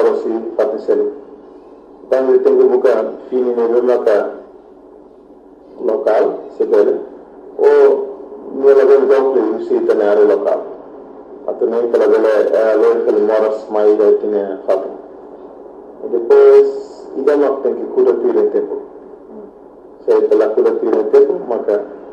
si fatisel tangi tengu buka fini ne maka local sebele o nela ben dokle usi tanare local atau nem pela bela loja que moras mais aí tinha fato e depois ida não tem que cuidar do tempo se pela cuidar do tempo maka